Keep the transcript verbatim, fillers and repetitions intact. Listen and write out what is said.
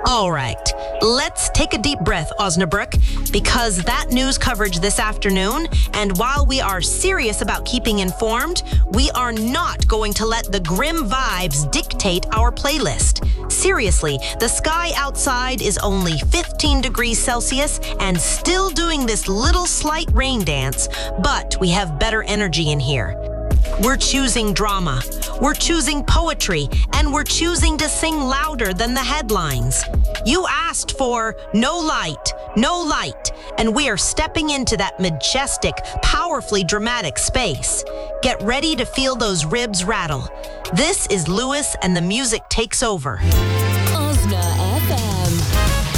All right, let's take a deep breath, Osnabrück, because that news coverage this afternoon, and while we are serious about keeping informed, we are not going to let the grim vibes dictate our playlist. Seriously, the sky outside is only fifteen degrees Celsius and still doing this little slight rain dance, but we have better energy in here. We're choosing drama, we're choosing poetry, and we're choosing to sing louder than the headlines. You asked for no light, no light, and we are stepping into that majestic, powerfully dramatic space. Get ready to feel those ribs rattle. This is Lewis and the music takes over.